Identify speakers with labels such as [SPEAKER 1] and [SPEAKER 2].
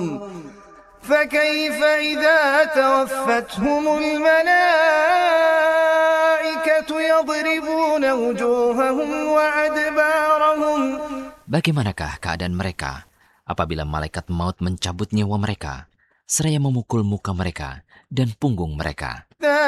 [SPEAKER 1] فكيف إذا توفتهم الملائكة يضربون وجوههم وأدبارهم.
[SPEAKER 2] Bagaimanakah keadaan mereka apabila malaikat maut mencabut nyawa mereka, seraya memukul muka mereka dan punggung mereka?